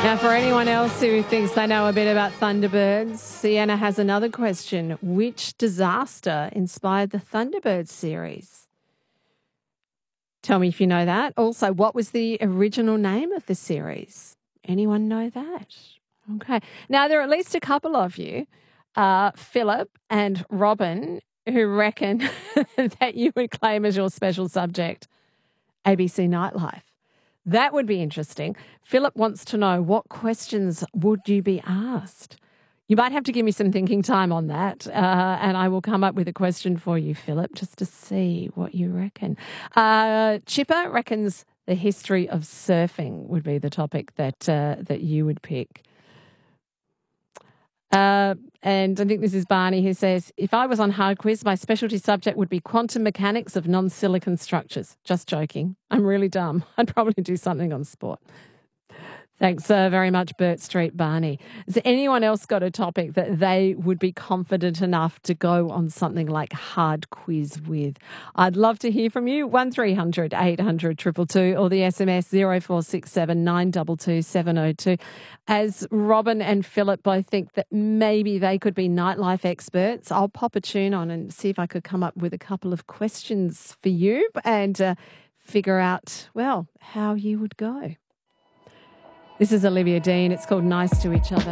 Now, for anyone else who thinks they know a bit about Thunderbirds, Sienna has another question. Which disaster inspired the Thunderbirds series? Tell me if you know that. Also, what was the original name of the series? Anyone know that? Okay. Now, there are at least a couple of you, Philip and Robin, who reckon that you would claim as your special subject ABC Nightlife. That would be interesting. Philip wants to know, what questions would you be asked? You might have to give me some thinking time on that, and I will come up with a question for you, Philip, just to see what you reckon. Chipper reckons the history of surfing would be the topic that you would pick. And I think this is Barney who says, if I was on Hard Quiz, my specialty subject would be quantum mechanics of non-silicon structures. Just joking. I'm really dumb. I'd probably do something on sport. Thanks very much, Burt Street Barney. Has anyone else got a topic that they would be confident enough to go on something like Hard Quiz with? I'd love to hear from you. 1300 800 222 or the SMS 0467 922 702. As Robin and Philip both think that maybe they could be nightlife experts, I'll pop a tune on and see if I could come up with a couple of questions for you and figure out, well, how you would go. This is Olivia Dean. It's called Nice to Each Other.